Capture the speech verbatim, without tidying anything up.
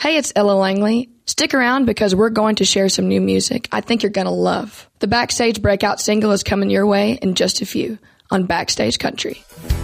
Hey, it's Ella Langley. Stick around because we're going to share some new music I think you're going to love. The Backstage breakout single is coming your way in just a few on Backstage Country.